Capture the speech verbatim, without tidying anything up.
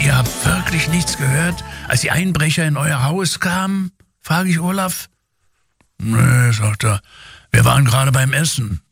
Ihr habt wirklich nichts gehört, als die Einbrecher in euer Haus kamen? Frage ich Olaf. Nee, sagt er, wir waren gerade beim Essen.